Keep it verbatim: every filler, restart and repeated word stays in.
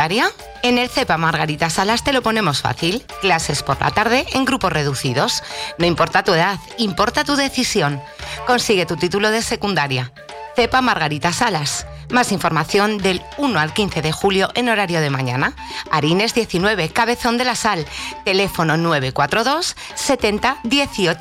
secundaria? En el CEPA Margarita Salas te lo ponemos fácil. Clases por la tarde en grupos reducidos. No importa tu edad, importa tu decisión. Consigue tu título de secundaria. CEPA Margarita Salas. Más información del uno al quince de julio en horario de mañana. Arines diecinueve, Cabezón de la Sal. Teléfono nueve cuatro dos setenta dieciocho